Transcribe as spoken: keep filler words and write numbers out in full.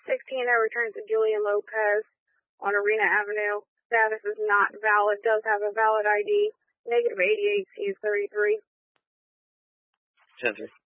sixteen oh returns to Julian Lopez on Arena Avenue. Status is not valid. Does have a valid I D. Negative eighty-eight, C is thirty-three. ten three.